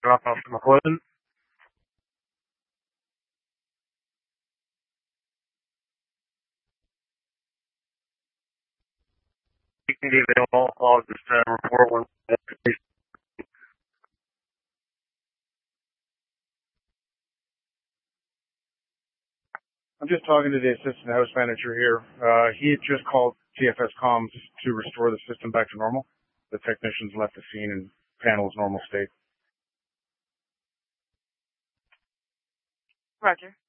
drop off some equipment. You can give it all. I'll just report when. I'm just talking to the assistant house manager here. He had just called TFS Comms to restore the system back to normal. The technicians left the scene in panel's normal state. Roger.